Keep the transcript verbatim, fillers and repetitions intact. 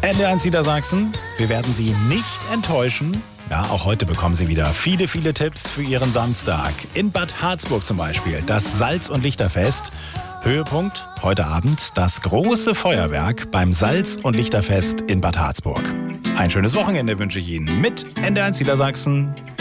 N D eins Niedersachsen, wir werden Sie nicht enttäuschen. Ja, auch heute bekommen Sie wieder viele, viele Tipps für Ihren Samstag. In Bad Harzburg zum Beispiel, das Salz- und Lichterfest. Höhepunkt heute Abend das große Feuerwerk beim Salz- und Lichterfest in Bad Harzburg. Ein schönes Wochenende wünsche ich Ihnen mit N D eins Niedersachsen.